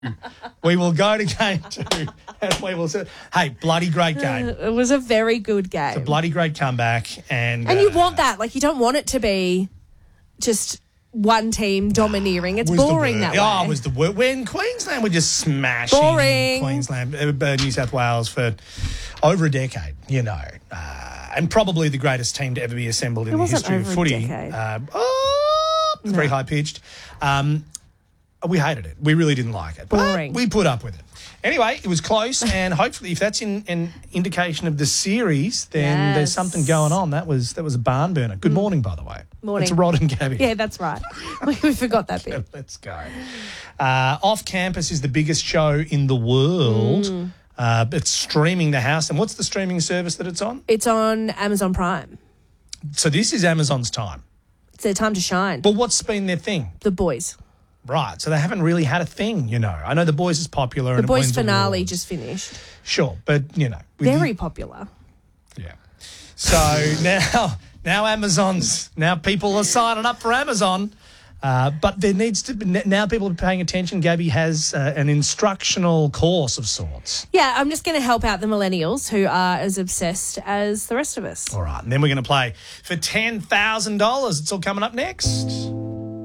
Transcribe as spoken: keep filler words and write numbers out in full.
We will go to game two and we will say, hey, bloody great game. It was a very good game. It's a bloody great comeback. And And you uh, want that. Like, you don't want it to be just one team domineering. It's was the boring word. that way. Oh, it was the word. When Queensland were just smashing Boring. Queensland, uh, New South Wales for over a decade, you know. Uh, and probably the greatest team to ever be assembled in It the wasn't history of over a footy. decade. Uh, oh, very high-pitched. Um, we hated it. We really didn't like it. But Boring. we put up with it. Anyway, it was close, and hopefully, if that's in, an indication of the series, then Yes. there's something going on. That was that was a barn burner. Good morning, by the way. Morning. It's Rod and Gabby. Yeah, that's right. we we forgot that bit. Let's go. Uh, Off Campus is the biggest show in the world. Mm. Uh, it's streaming the house. And what's the streaming service that it's on? It's on Amazon Prime. So this is Amazon's time. It's their time to shine. But what's been their thing? The Boys. Right. So they haven't really had a thing, you know. I know The Boys is popular. The and it Boys wins finale awards. just finished. Sure, but, you know. with Very the- popular. Yeah. So now, now Amazon's, now people are signing up for Amazon. Uh, but there needs to be, now people are paying attention. Gabby has uh, an instructional course of sorts. Yeah, I'm just going to help out the millennials who are as obsessed as the rest of us. All right, and then we're going to play for ten thousand dollars. It's all coming up next.